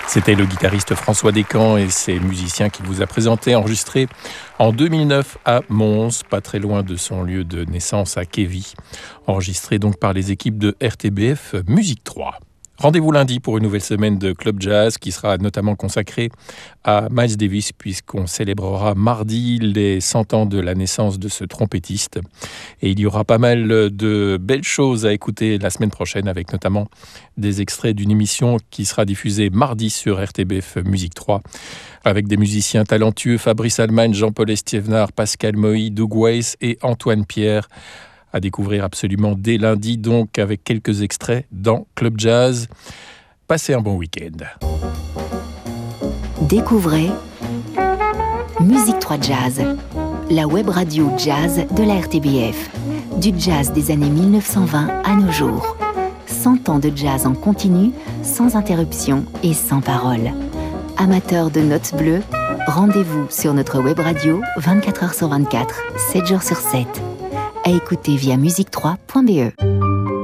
C'était le guitariste François Descamps et ses musiciens qu'il vous a présenté, enregistré en 2009 à Mons, pas très loin de son lieu de naissance à Kévy. Enregistré donc par les équipes de RTBF Musique 3. Rendez-vous lundi pour une nouvelle semaine de Club Jazz qui sera notamment consacrée à Miles Davis puisqu'on célébrera mardi les 100 ans de la naissance de ce trompettiste. Et il y aura pas mal de belles choses à écouter la semaine prochaine avec notamment des extraits d'une émission qui sera diffusée mardi sur RTBF Musique 3 avec des musiciens talentueux Fabrice Allemagne, Jean-Paul Estiévenard, Pascal Moïse, Doug Weiss et Antoine Pierre. À découvrir absolument dès lundi, donc avec quelques extraits dans Club Jazz. Passez un bon week-end. Découvrez Musique 3 Jazz, la web radio jazz de la RTBF. Du jazz des années 1920 à nos jours. 100 ans de jazz en continu, sans interruption et sans parole. Amateurs de notes bleues, rendez-vous sur notre web radio 24h sur 24, 7 jours sur 7. À écouter via musique3.be.